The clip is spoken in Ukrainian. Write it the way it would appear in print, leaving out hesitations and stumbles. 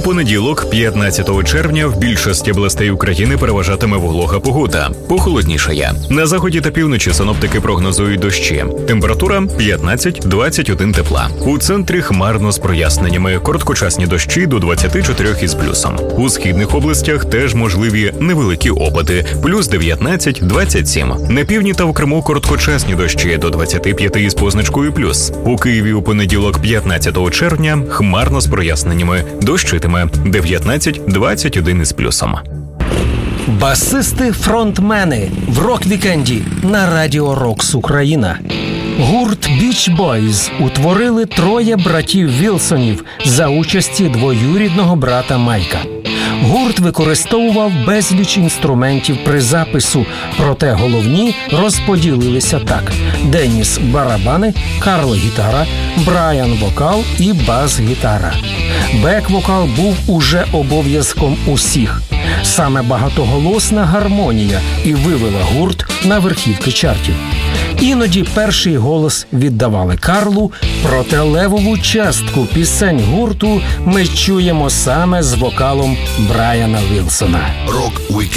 понеділок, 15 червня, в більшості областей України переважатиме волога погода. Похолоднішає. На заході та півночі синоптики прогнозують дощі. Температура 15-21 тепла. У центрі хмарно з проясненнями. Короткочасні дощі до 24 із плюсом. У східних областях теж можливі невеликі опади. Плюс 19-27. На півдні та в Криму короткочасні дощі до 25 із позначкою плюс. У Києві у понеділок, 15 червня, хмарно з проясненнями. Дощитиме 19-21 із плюсом. Басисти-фронтмени в рок-вікенді на Радіо Рокс Україна. Гурт Beach Boys утворили троє братів Вілсонів за участі двоюрідного брата Майка. Гурт використовував безліч інструментів при запису, проте головні розподілилися так: Деніс – барабани, Карл – гітара, Брайан – вокал і бас-гітара. Бек-вокал був уже обов'язком усіх. Саме багатоголосна гармонія і вивела гурт на верхівки чартів. Іноді перший голос віддавали Карлу, проте левову частку пісень гурту ми чуємо саме з вокалом Брайана Вілсона. Рок-вікенд.